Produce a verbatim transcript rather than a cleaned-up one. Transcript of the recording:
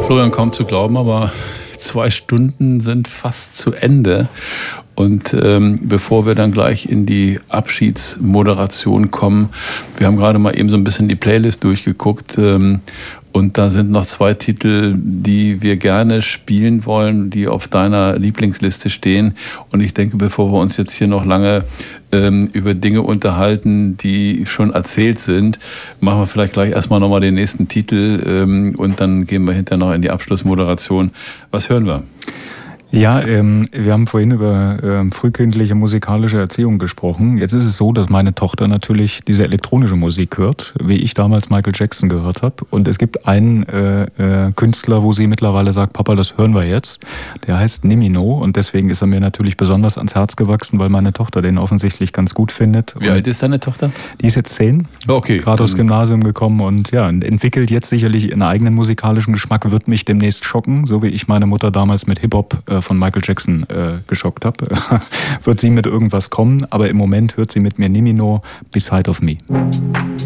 Florian, kaum zu glauben, aber zwei Stunden sind fast zu Ende. Und ähm, bevor wir dann gleich in die Abschiedsmoderation kommen, wir haben gerade mal eben so ein bisschen die Playlist durchgeguckt ähm, und da sind noch zwei Titel, die wir gerne spielen wollen, die auf deiner Lieblingsliste stehen. Und ich denke, bevor wir uns jetzt hier noch lange ähm, über Dinge unterhalten, die schon erzählt sind, machen wir vielleicht gleich erstmal nochmal den nächsten Titel ähm, und dann gehen wir hinterher noch in die Abschlussmoderation. Was hören wir? Ja, ähm, wir haben vorhin über ähm, frühkindliche musikalische Erziehung gesprochen. Jetzt ist es so, dass meine Tochter natürlich diese elektronische Musik hört, wie ich damals Michael Jackson gehört habe. Und es gibt einen äh, äh, Künstler, wo sie mittlerweile sagt, Papa, das hören wir jetzt. Der heißt Nimino und deswegen ist er mir natürlich besonders ans Herz gewachsen, weil meine Tochter den offensichtlich ganz gut findet. Wie und alt ist deine Tochter? Die ist jetzt zehn, okay, gerade aufs Gymnasium gekommen und ja, entwickelt jetzt sicherlich einen eigenen musikalischen Geschmack, wird mich demnächst schocken, so wie ich meine Mutter damals mit Hip-Hop äh, von Michael Jackson äh, geschockt habe, wird sie mit irgendwas kommen, aber im Moment hört sie mit mir Nimino, Beside of Me.